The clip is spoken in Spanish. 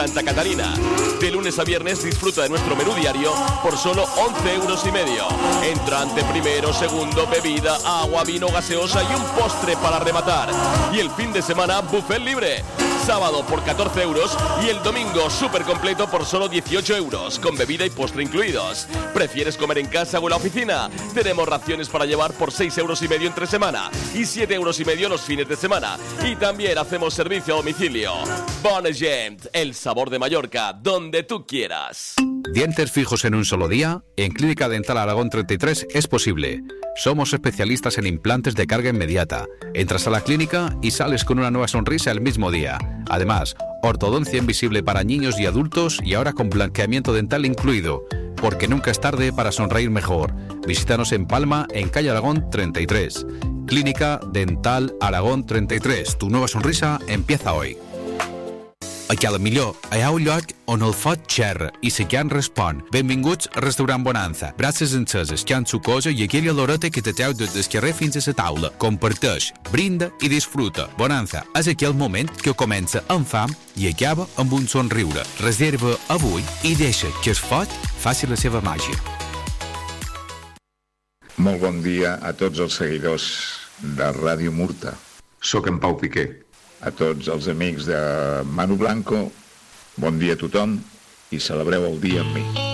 Santa Catarina. De lunes a viernes disfruta de nuestro menú diario por solo 11,5 €. Entrante primero, segundo, bebida, agua, vino, gaseosa y un postre para rematar. Y el fin de semana, buffet libre. Sábado por 14 € y el domingo súper completo por solo 18 €, con bebida y postre incluidos. ¿Prefieres comer en casa o en la oficina? Tenemos raciones para llevar por 6,5 € entre semana y 7,5 € los fines de semana. Y también hacemos servicio a domicilio. Bona Gent, el sabor de Mallorca, donde tú quieras. ¿Dientes fijos en un solo día? En Clínica Dental Aragón 33 es posible. Somos especialistas en implantes de carga inmediata. Entras a la clínica y sales con una nueva sonrisa el mismo día. Además, ortodoncia invisible para niños y adultos y ahora con blanqueamiento dental incluido. Porque nunca es tarde para sonreír mejor. Visítanos en Palma, en calle Aragón 33. Clínica Dental Aragón 33. Tu nueva sonrisa empieza hoy. Aquí a la millor, hi ha un lloc on el foc xerra i la carn respon. Benvinguts al restaurant Bonanza. Brasses enceses, carn sucosa i aquella oloreta que te treu des del carrer fins a la taula. Comparteix, brinda i disfruta. Bonanza és aquell moment que comença amb fam i acaba amb un somriure. Reserva avui i deixa que el foc faci la seva màgia. Molt bon dia a tots els seguidors de Ràdio Murta. Soc en Pau Piqué. A tots els amics de Manu Blanco, bon dia a tothom i celebreu el dia amb mi.